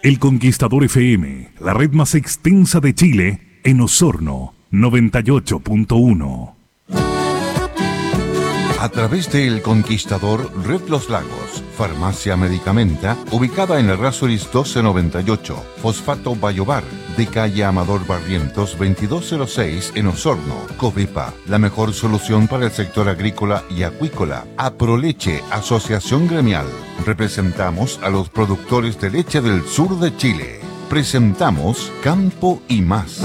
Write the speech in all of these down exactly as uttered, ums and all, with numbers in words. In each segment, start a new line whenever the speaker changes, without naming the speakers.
El Conquistador F M, la red más extensa de Chile, en Osorno, noventa y ocho punto uno.
A través de El Conquistador, Red Los Lagos, Farmacia Medicamenta, ubicada en Errázuriz doce noventa y ocho, Fosfato Bayobar, de calle Amador Barrientos veintidós cero seis en Osorno, Covepa, la mejor solución para el sector agrícola y acuícola. Aproleche, Asociación Gremial. Representamos a los productores de leche del sur de Chile. Presentamos Campo y Más.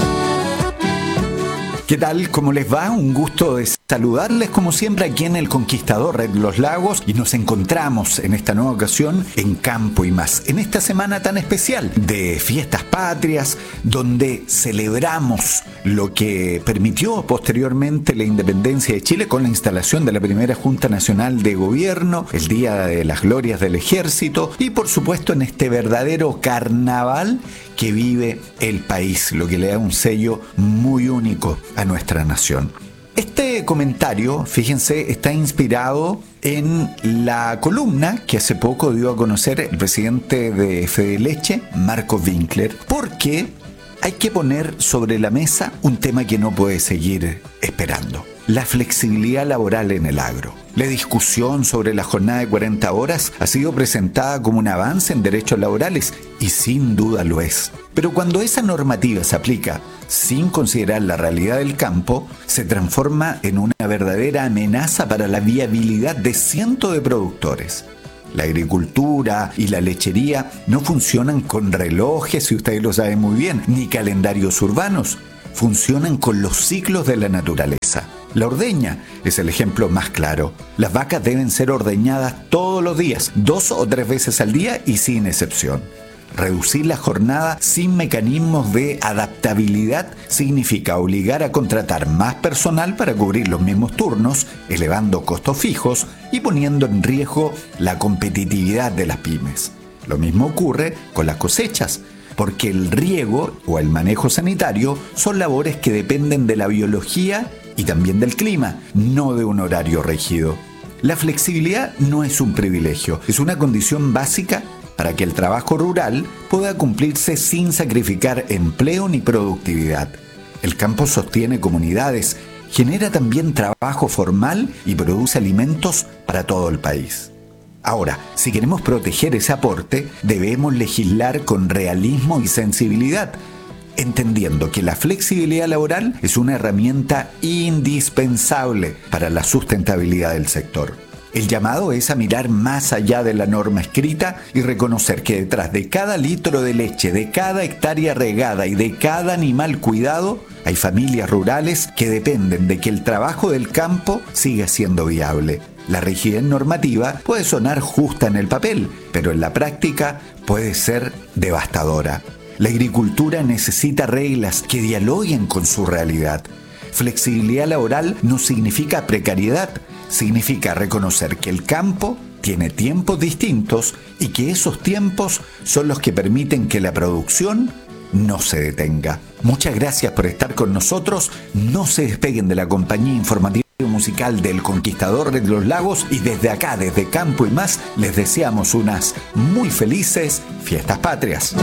¿Qué tal? ¿Cómo les va? Un gusto de saludarles como siempre aquí en El Conquistador Red Los Lagos, y nos encontramos en esta nueva ocasión en Campo y Más, en esta semana tan especial de fiestas patrias, donde celebramos lo que permitió posteriormente la independencia de Chile con la instalación de la primera Junta Nacional de Gobierno, el Día de las Glorias del Ejército y por supuesto en este verdadero carnaval que vive el país, lo que le da un sello muy único a nuestra nación. Este comentario, fíjense, está inspirado en la columna que hace poco dio a conocer el presidente de Fedeleche, Marco Winkler, porque hay que poner sobre la mesa un tema que no puede seguir esperando: la flexibilidad laboral en el agro. La discusión sobre la jornada de cuarenta horas ha sido presentada como un avance en derechos laborales y sin duda lo es. Pero cuando esa normativa se aplica sin considerar la realidad del campo, se transforma en una verdadera amenaza para la viabilidad de cientos de productores. La agricultura y la lechería no funcionan con relojes, y ustedes lo saben muy bien, ni calendarios urbanos. Funcionan con los ciclos de la naturaleza. La ordeña es el ejemplo más claro. Las vacas deben ser ordeñadas todos los días, dos o tres veces al día y sin excepción. Reducir la jornada sin mecanismos de adaptabilidad significa obligar a contratar más personal para cubrir los mismos turnos, elevando costos fijos y poniendo en riesgo la competitividad de las pymes. Lo mismo ocurre con las cosechas, porque el riego o el manejo sanitario son labores que dependen de la biología y también del clima, no de un horario rígido. La flexibilidad no es un privilegio, es una condición básica para que el trabajo rural pueda cumplirse sin sacrificar empleo ni productividad. El campo sostiene comunidades, genera también trabajo formal y produce alimentos para todo el país. Ahora, si queremos proteger ese aporte, debemos legislar con realismo y sensibilidad, entendiendo que la flexibilidad laboral es una herramienta indispensable para la sustentabilidad del sector. El llamado es a mirar más allá de la norma escrita y reconocer que detrás de cada litro de leche, de cada hectárea regada y de cada animal cuidado, hay familias rurales que dependen de que el trabajo del campo siga siendo viable. La rigidez normativa puede sonar justa en el papel, pero en la práctica puede ser devastadora. La agricultura necesita reglas que dialoguen con su realidad. Flexibilidad laboral no significa precariedad, significa reconocer que el campo tiene tiempos distintos y que esos tiempos son los que permiten que la producción no se detenga. Muchas gracias por estar con nosotros. No se despeguen de la compañía informativa musical del Conquistador de los Lagos, y desde acá, desde Campo y Más, les deseamos unas muy felices fiestas patrias.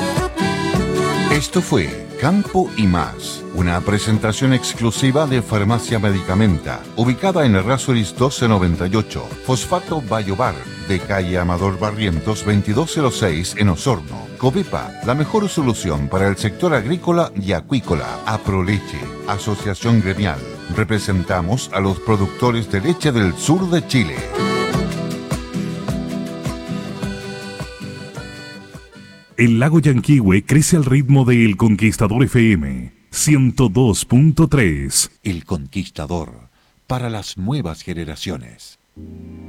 Esto fue Campo y Más, una presentación exclusiva de Farmacia Medicamenta, ubicada en Errázuriz doce noventa y ocho, Fosfato Bayobar, de calle Amador Barrientos veintidós cero seis en Osorno, Covepa, la mejor solución para el sector agrícola y acuícola. Aproleche, Asociación Gremial. Representamos a los productores de leche del sur de Chile.
El lago Yanquihue crece al ritmo de El Conquistador F M ciento dos punto tres.
El Conquistador, para las nuevas generaciones.